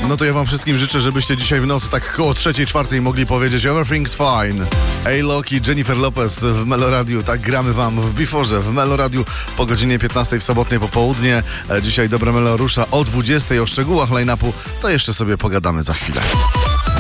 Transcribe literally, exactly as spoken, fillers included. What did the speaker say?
No to ja wam wszystkim życzę, żebyście dzisiaj w nocy tak koło trzeciej, czwartej mogli powiedzieć Everything's fine. A-Lock i Jennifer Lopez w Meloradiu. Tak gramy wam w Beforze, w Meloradiu po godzinie piętnastej w sobotnie popołudnie. Dzisiaj Dobre Melo rusza o dwudziestej. O szczegółach line-upu to jeszcze sobie pogadamy za chwilę.